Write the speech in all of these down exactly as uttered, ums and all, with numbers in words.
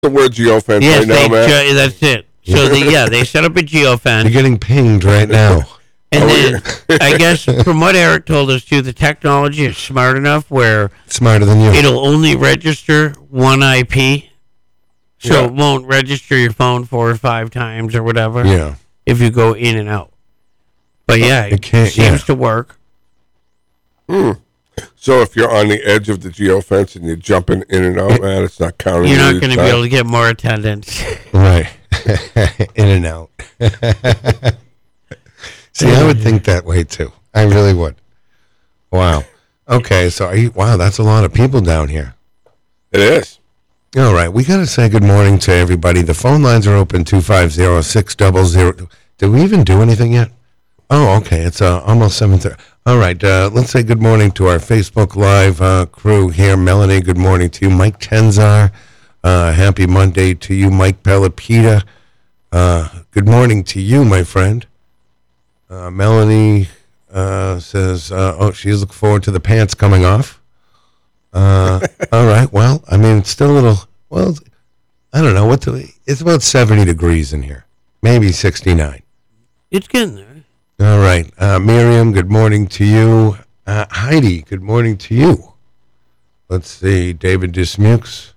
The word geofence Yes, right now, they, man. ge- that's it. So they, yeah, they set up a geofence. You're getting pinged right now. And Oh, then, I guess, from what Eric told us, too, the technology is smart enough where Smarter than you. it'll only register one I P. So Yeah. it won't register your phone four or five times or whatever Yeah. if you go in and out. But yeah, It it, can't- seems yeah. to work. So if you're on the edge of the geofence and you're jumping in and out, man, it's not counting. You're not each going to time. be able to get more attendance. Right. In and out. See, I would think that way too. I really would. Wow. Okay, so are you, wow, that's a lot of people down here. It is. All right, we got to say good morning to everybody. The phone lines are open two five zero, six zero zero. Did we even do anything yet? Oh, okay, it's uh, almost seven thirty. All right, uh, let's say good morning to our Facebook Live uh, crew here. Melanie, good morning to you. Mike Tenzar, uh, happy Monday to you. Mike Pelopita, uh, good morning to you, my friend. Uh, Melanie uh, says, uh, oh, she's looking forward to the pants coming off. Uh, all right, well, I mean, it's still a little, well, I don't know. what the, It's about seventy degrees in here, maybe sixty-nine. It's getting there. All right. Uh, Miriam, good morning to you. Uh, Heidi, good morning to you. Let's see. David Dismukes.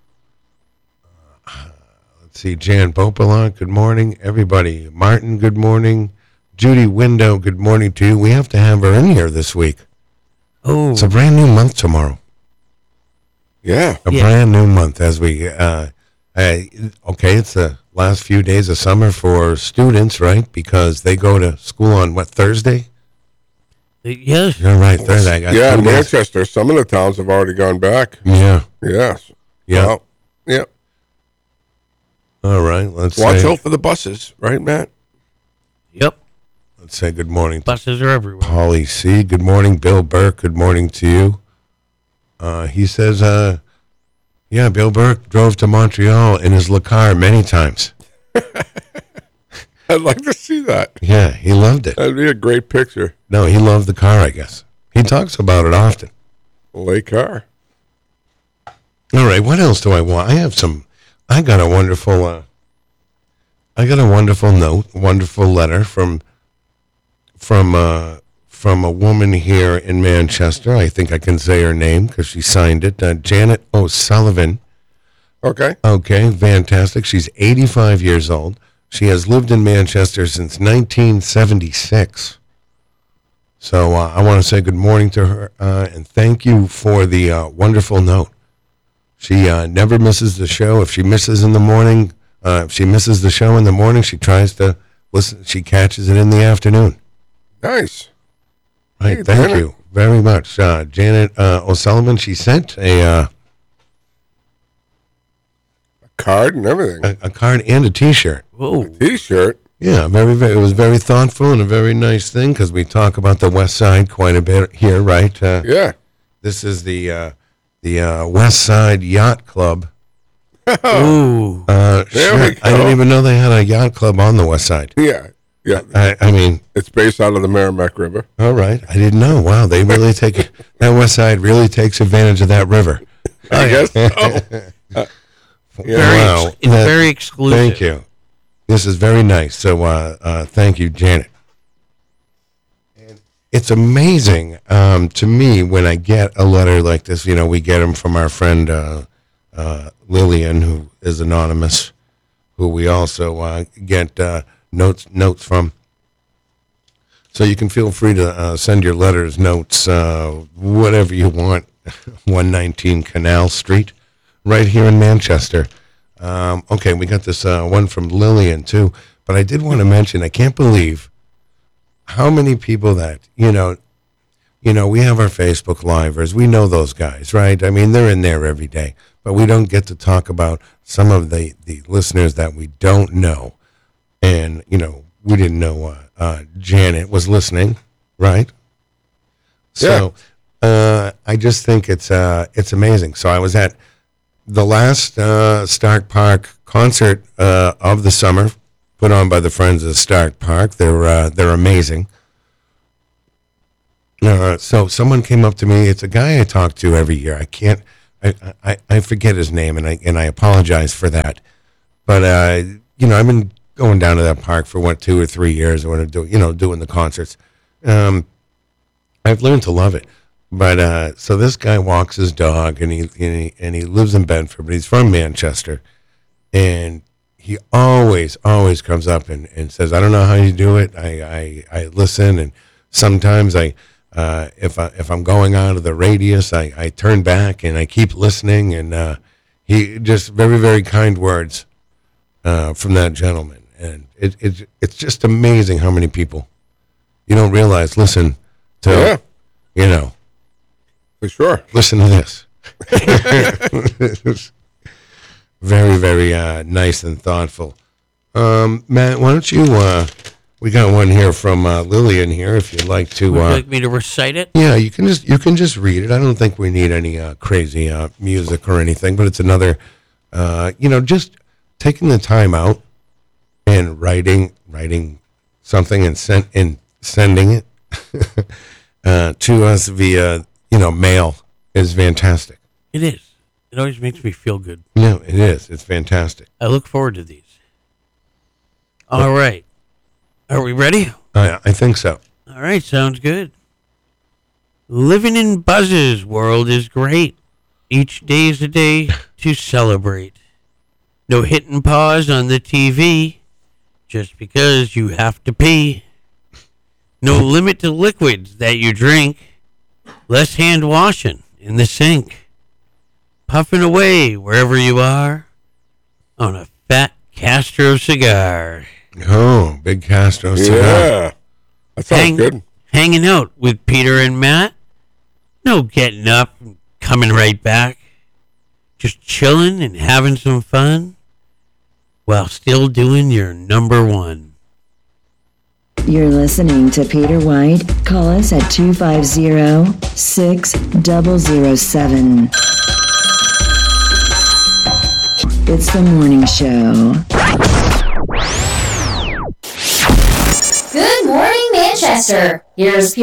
Uh, let's see. Jan Bopala, good morning. Everybody. Martin, good morning. Judy Window, good morning to you. We have to have her in here this week. Oh, It's a brand new month tomorrow. Yeah. A Yeah. brand new month as we, uh, uh, okay, it's the last few days of summer for students, right? Because they go to school on, what, Thursday? yes. You're right, Thursday. I got Yeah, two days. Manchester. Some of the towns have already gone back. Yeah. Yes. Yeah. Well, yeah. All right. Let's Watch say, out for the buses, right, Matt? Yep. let's say good morning to Buses are everywhere. Polly C. Good morning, Bill Burke. Good morning to you. Uh, he says, uh, yeah, Bill Burke drove to Montreal in his Le Car many times. I'd like to see that. Yeah, he loved it. That'd be a great picture. No, he loved the car, I guess. He talks about it often. Lake car. All right, what else do I want? I have some, I got a wonderful, uh, I got a wonderful note, wonderful letter from, from, uh, from a woman here in Manchester. I think I can say her name because she signed it. Uh, Janet O'Sullivan. Okay. Okay, fantastic. She's eighty-five years old. She has lived in Manchester since nineteen seventy-six. So uh, I want to say good morning to her uh, and thank you for the uh, wonderful note. She uh, never misses the show. If she misses in the morning, uh, if she misses the show in the morning, she tries to listen. She catches it in the afternoon. Nice. Right. Hey, thank Janet. you very much, uh, Janet uh, O'Sullivan. She sent a, uh, Card and everything. a a card and a T-shirt. Whoa. T-shirt. Yeah, very, very. It was very thoughtful and a very nice thing because we talk about the West Side quite a bit here, right? Uh, Yeah. This is the uh, the uh, West Side Yacht Club. Ooh. Uh, There we shit, I didn't go. even know they had a yacht club on the West Side. Yeah. Yeah. I, I mean, It's based out of the Merrimack River. all right, I didn't know. Wow, they really take that West Side really takes advantage of that river. I guess so. Yeah. Very, Wow, ex- it's that- very exclusive. Thank you. This is very nice. So, uh, uh, thank you, Janet. And it's amazing um, to me when I get a letter like this. You know, we get them from our friend uh, uh, Lillian, who is anonymous, who we also uh, get uh, notes notes from. So you can feel free to uh, send your letters, notes, uh, whatever you want. one nineteen Canal Street, right here in Manchester. Um, okay, we got this uh, one from Lillian, too. But I did want to mention, I can't believe how many people that, you know, you know, we have our Facebook Livers. We know those guys, right? I mean, they're in there every day. But we don't get to talk about some of the, the listeners that we don't know. And, you know, we didn't know uh, uh, Janet was listening, right? So uh, I just think it's uh, it's amazing. So I was at the last uh, Stark Park concert uh, of the summer, put on by the Friends of Stark Park. They're uh, they're amazing. Uh, so someone came up to me. It's a guy I talk to every year. I can't I, I, I forget his name, and I and I apologize for that. But uh, you know, I've been going down to that park for what two or three years. I want to do, you know, doing the concerts. Um, I've learned to love it. But uh, so this guy walks his dog, and he, and he and he lives in Bedford, but he's from Manchester, and he always always comes up and, and says, "I don't know how you do it. I I, I listen, and sometimes I." Uh, if I if I'm going out of the radius, I, I turn back and I keep listening, and uh, he just very very kind words uh, from that gentleman, and it, it it's just amazing how many people you don't realize listen to, Yeah. you know, For sure. listen to this. Very very uh, nice and thoughtful. Um, Matt, why don't you? Uh, We got one here from uh, Lillian here. If you'd like to, Would you uh, like me to recite it? yeah, you can just you can just read it. I don't think we need any uh, crazy uh, music or anything, but it's another, uh, you know, just taking the time out and writing writing something and send and sending it uh, to us via you know mail is fantastic. It is. It always makes me feel good. No, it is. It's fantastic. I look forward to these. All right. Are we ready? I I think so. All right, sounds good. Living in Buzz's world is great. Each day's a day to celebrate. No hitting pause on the T V just because you have to pee. No limit to liquids that you drink. Less hand washing in the sink. Puffing away wherever you are on a fat Castro cigar. Oh, big Castro cigar. Yeah. That sounds Hang- good. Hanging out with Peter and Matt. No getting up and coming right back. Just chilling and having some fun while still doing your number one. You're listening to Peter White. Call us at two five zero, six zero zero seven. It's the morning show. Good morning, Manchester. Here's